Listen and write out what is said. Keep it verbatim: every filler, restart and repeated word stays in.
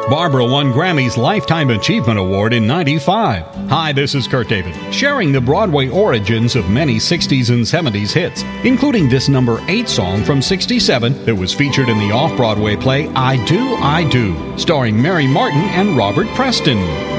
Barbara won Grammy's Lifetime Achievement Award in ninety-five. Hi, this is Kurt David, sharing the Broadway origins of many sixties and seventies hits, including this number eight song from sixty-seven that was featured in the off-Broadway play I Do, I Do, starring Mary Martin and Robert Preston.